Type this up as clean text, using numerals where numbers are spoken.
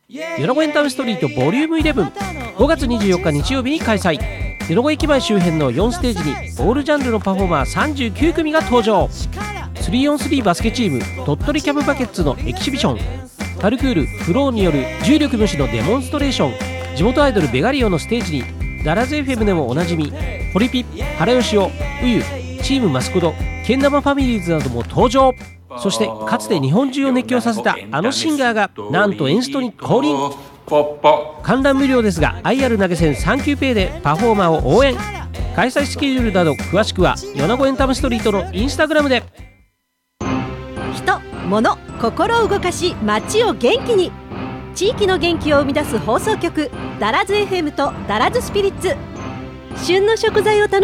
米子エンタメストリートボリューム11、 5月24日日曜日に開催。米子駅前周辺の4ステージにオールジャンルのパフォーマー39組が登場。 3on3 バスケチーム鳥取キャブバケッツのエキシビション、パルクールフローによる重力無視のデモンストレーション、地元アイドルベガリオのステージにダラズ FM でもおなじみホリピ、原義雄、ウユ、チームマスコド、けん玉ファミリーズなども登場。そしてかつて日本中を熱狂させたあのシンガーがなんとエンストに降臨。観覧無料ですが IR 投げ銭サンキューペイでパフォーマーを応援。開催スケジュールなど詳しくは米子エンタメストリートのインスタグラムで。 人、物、心を動かし街を元気に、地域の元気を生み出す放送局ダラズ FM とダラズスピリッツ。旬の食材を楽